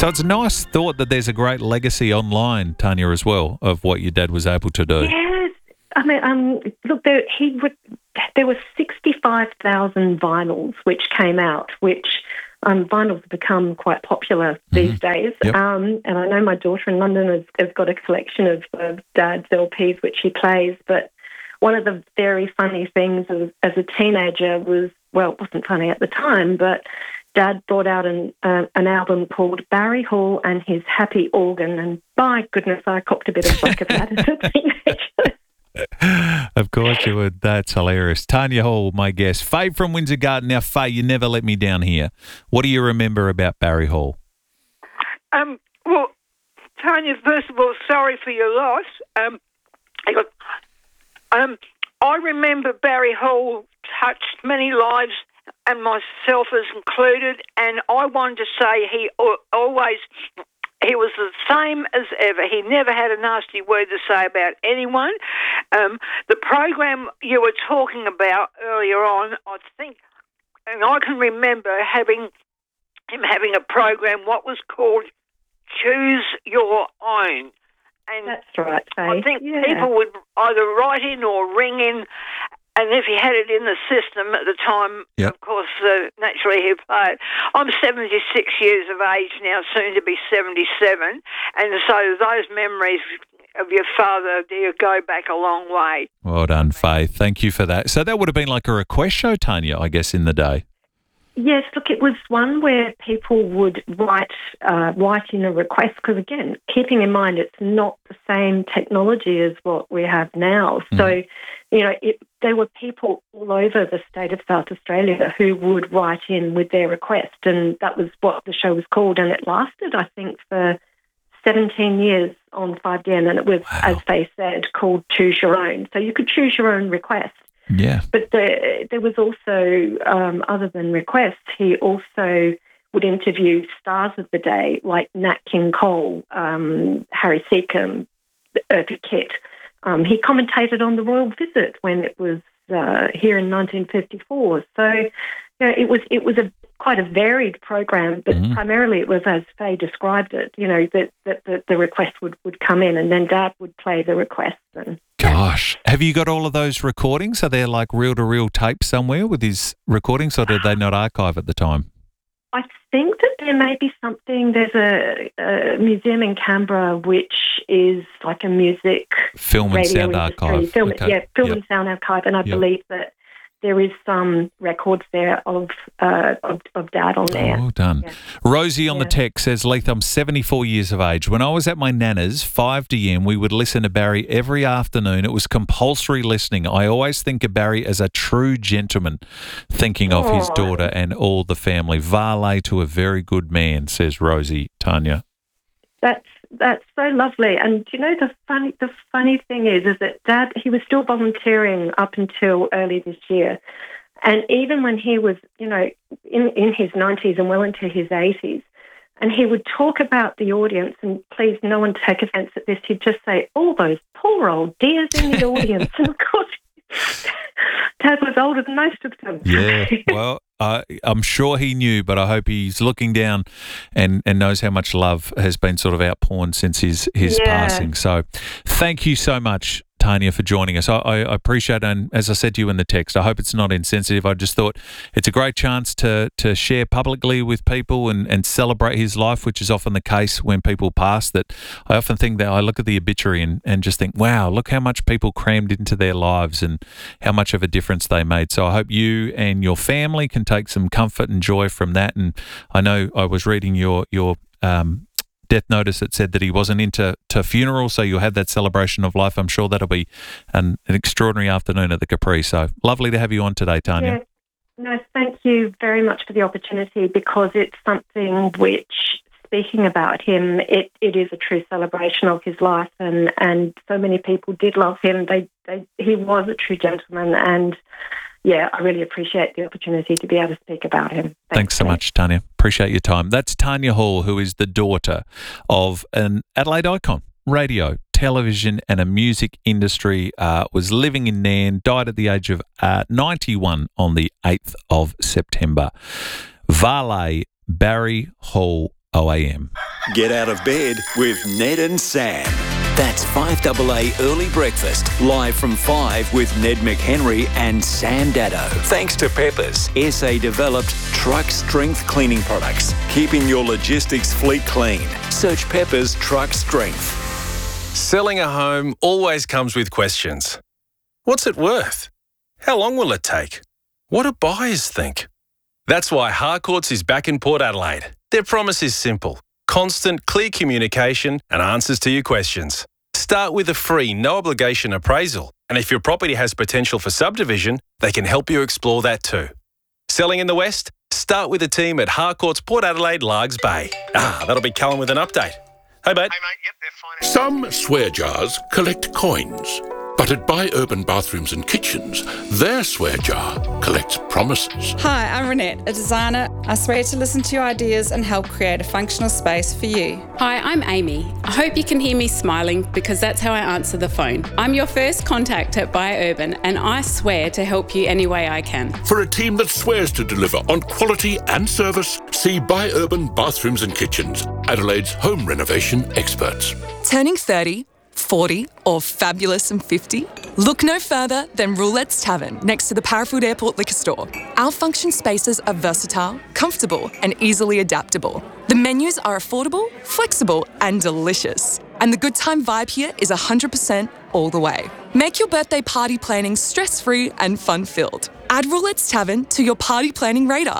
So it's a nice thought that there's a great legacy online, Tanya, as well, of what your dad was able to do. Yes. I mean, look, there were 65,000 vinyls which came out, which vinyls have become quite popular these days. Yep. And I know my daughter in London has got a collection of Dad's LPs which he plays. But one of the very funny things as a teenager was, well, it wasn't funny at the time, but Dad brought out an album called Barry Hall and His Happy Organ, and by goodness, I copped a bit of flack of that as a teenager. Of course you would. That's hilarious. Tanya Hall, my guest. Faye from Windsor Garden. Now, Faye, you never let me down here. What do you remember about Barry Hall? Well, Tanya, first of all, sorry for your loss. I remember Barry Hall touched many lives, and myself as included, and I wanted to say he was the same as ever. He never had a nasty word to say about anyone. The program you were talking about earlier on, I think, and I can remember him having a program, what was called Choose Your Own. And that's right, Faye. I think people would either write in or ring in, and if he had it in the system at the time, of course, naturally he'd play it. I'm 76 years of age now, soon to be 77, and so those memories of your father, dear, go back a long way. Well done, Faye. Thank you for that. So that would have been like a request show, Tanya, I guess, in the day. Yes, look, it was one where people would write in a request, because, again, keeping in mind it's not the same technology as what we have now. So, there were people all over the state of South Australia who would write in with their request, and that was what the show was called, and it lasted, I think, for 17 years on 5DN, and it was, as Faye said, called Choose Your Own. So you could choose your own request. Yeah. But there was also, other than requests, he also would interview stars of the day like Nat King Cole, Harry Seacombe, Eartha Kitt. He commentated on the Royal Visit when it was here in 1954. So it was quite a varied program, but primarily it was as Faye described it. That the request would come in, and then Dad would play the requests. And gosh, have you got all of those recordings? Are there like reel-to-reel tapes somewhere with his recordings, or did they not archive at the time? I think that there may be something. There's a museum in Canberra which is like a music film and sound archive. Film and sound archive, and I believe that there is some records there of Dad on there. Well done. Yeah. Rosie on the text says, Leith, I'm 74 years of age. When I was at my nana's, 5DM, we would listen to Barry every afternoon. It was compulsory listening. I always think of Barry as a true gentleman, thinking of his daughter and all the family. Valet to a very good man, says Rosie. Tanya. That's so lovely. And the funny thing is that Dad, he was still volunteering up until early this year. And even when he was, in his 90s and well into his 80s, and he would talk about the audience, and please, no one take offence at this, he'd just say, all those poor old dears in the audience. And of course, Dad was older than most of them. Yeah, well, I'm sure he knew, but I hope he's looking down and knows how much love has been sort of outpoured since his passing. So thank you so much, Tanya, for joining us. I appreciate it, and as I said to you in the text, I hope it's not insensitive. I just thought it's a great chance to share publicly with people and celebrate his life, which is often the case when people pass. That I often think that I look at the obituary and just think, wow, look how much people crammed into their lives and how much of a difference they made. So I hope you and your family can take some comfort and joy from that. And I know I was reading your death notice that said that he wasn't into funerals, so you'll have that celebration of life. I'm sure that'll be an extraordinary afternoon at the Capri. So lovely to have you on today, Tanya. Yeah. No, thank you very much for the opportunity, because it's something which, speaking about him, it is a true celebration of his life, and so many people did love him. He was a true gentleman, and yeah, I really appreciate the opportunity to be able to speak about him. Thanks so much, Tanya. Appreciate your time. That's Tanya Hall, who is the daughter of an Adelaide icon, radio, television and a music industry, was living in Nairn, died at the age of 91 on the 8th of September. Valet, Barry Hall, OAM. Get out of bed with Ned and Sam. That's 5AA Early Breakfast, live from 5 with Ned McHenry and Sam Daddo. Thanks to Peppers, SA-developed truck strength cleaning products, keeping your logistics fleet clean. Search Peppers Truck Strength. Selling a home always comes with questions. What's it worth? How long will it take? What do buyers think? That's why Harcourts is back in Port Adelaide. Their promise is simple. Constant, clear communication and answers to your questions. Start with a free, no-obligation appraisal. And if your property has potential for subdivision, they can help you explore that too. Selling in the West? Start with a team at Harcourts Port Adelaide, Largs Bay. That'll be Callum with an update. Hey, mate. Yep, they're fine. Some swear jars collect coins. But at Buy Urban Bathrooms and Kitchens, their swear jar collects promises. Hi, I'm Renette, a designer. I swear to listen to your ideas and help create a functional space for you. Hi, I'm Amy. I hope you can hear me smiling because that's how I answer the phone. I'm your first contact at Buy Urban and I swear to help you any way I can. For a team that swears to deliver on quality and service, see Buy Urban Bathrooms and Kitchens, Adelaide's home renovation experts. Turning 30, 40 or fabulous and 50? Look no further than Roulette's Tavern next to the Parafield Airport Liquor Store. Our function spaces are versatile, comfortable and easily adaptable. The menus are affordable, flexible and delicious. And the good time vibe here is 100% all the way. Make your birthday party planning stress-free and fun-filled. Add Roulette's Tavern to your party planning radar.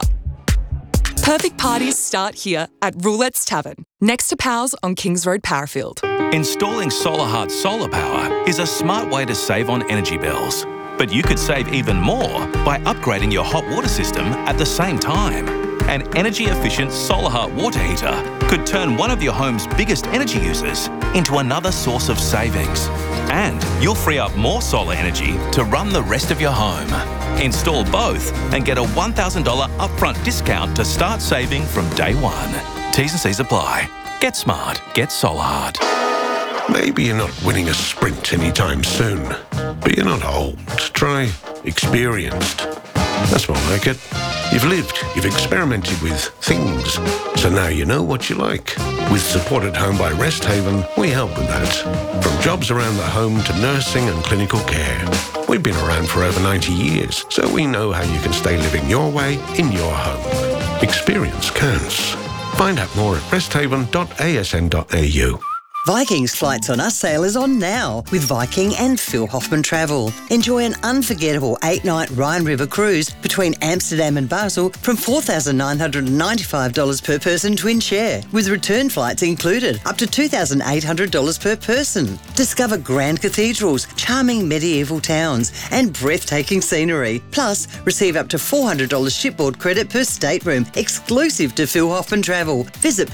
Perfect parties start here at Roulette's Tavern, next to Powell's on Kings Road, Parafield. Installing SolarHeart solar power is a smart way to save on energy bills. But you could save even more by upgrading your hot water system at the same time. An energy-efficient SolarHeart water heater could turn one of your home's biggest energy users into another source of savings. And you'll free up more solar energy to run the rest of your home. Install both and get a $1,000 upfront discount to start saving from day one. T's and C's apply. Get smart. Get SolarHeart. Maybe you're not winning a sprint anytime soon, but you're not old. Try experienced. That's more like it. You've lived, you've experimented with things, so now you know what you like. With Support at Home by Rest Haven, we help with that. From jobs around the home to nursing and clinical care. We've been around for over 90 years, so we know how you can stay living your way in your home. Experience counts. Find out more at resthaven.asn.au. Viking's Flights on Us sale is on now with Viking and Phil Hoffman Travel. Enjoy an unforgettable 8-night Rhine River cruise between Amsterdam and Basel from $4,995 per person twin share, with return flights included, up to $2,800 per person. Discover grand cathedrals, charming medieval towns and breathtaking scenery. Plus, receive up to $400 shipboard credit per stateroom, exclusive to Phil Hoffman Travel. Visit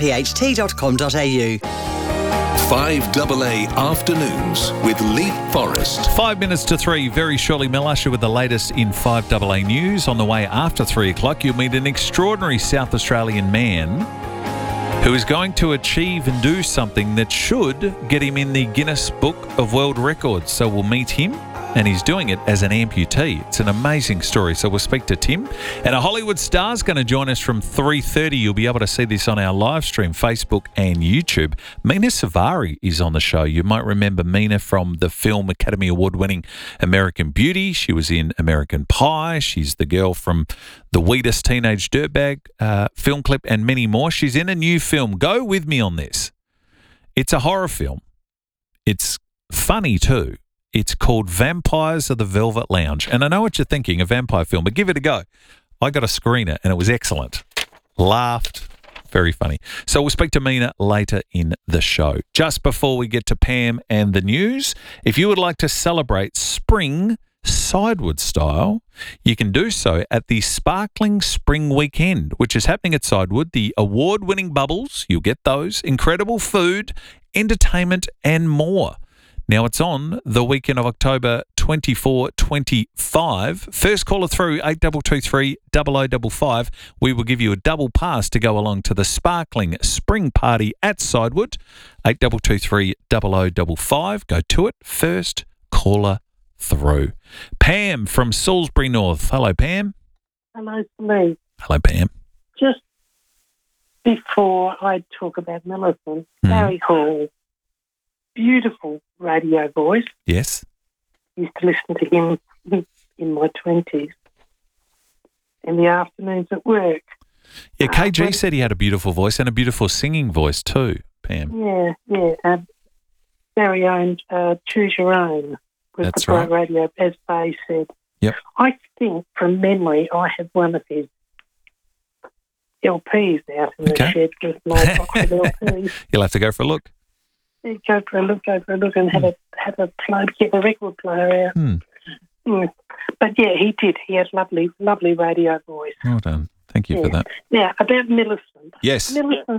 pht.com.au. 5AA Afternoons with Leith Forrest. 5 minutes to 3. Very shortly, Mel Usher with the latest in 5AA News. On the way after 3 o'clock, you'll meet an extraordinary South Australian man who is going to achieve and do something that should get him in the Guinness Book of World Records. So we'll meet him, and he's doing it as an amputee. It's an amazing story. So we'll speak to Tim. And a Hollywood star's going to join us from 3:30. You'll be able to see this on our live stream, Facebook and YouTube. Mina Savari is on the show. You might remember Mina from the film Academy Award-winning American Beauty. She was in American Pie. She's the girl from the Wheatus Teenage Dirtbag film clip and many more. She's in a new film. Go with me on this. It's a horror film. It's funny too. It's called Vampires of the Velvet Lounge. And I know what you're thinking, a vampire film, but give it a go. I got a screener and it was excellent. Laughed. Very funny. So we'll speak to Mina later in the show. Just before we get to Pam and the news, if you would like to celebrate spring Sidewood style, you can do so at the Sparkling Spring Weekend, which is happening at Sidewood. The award-winning bubbles, you'll get those, incredible food, entertainment and more. Now, it's on the weekend of October 24-25. First caller through, 8223 0055. We will give you a double pass to go along to the Sparkling Spring Party at Sidewood. 8223 0055. Go to it. First caller through. Pam from Salisbury North. Hello, Pam. Hello, Lee. Hello, Pam. Just before I talk about Millicent, Barry Hall, beautiful radio voice. Yes. Used to listen to him in my 20s in the afternoons at work. Yeah, KG said he had a beautiful voice and a beautiful singing voice too, Pam. Yeah. Very own Choose Your Own was That's the right. radio, as Bay said. Yep. I think, from memory, I have one of his LPs out in the shed with my box of LPs. You'll have to go for a look. Yeah, go for a look, and have a play, get the record player out. But yeah, he did. He had lovely radio voice. Well done. Thank you for that. Now, about Millicent. Yes. Millicent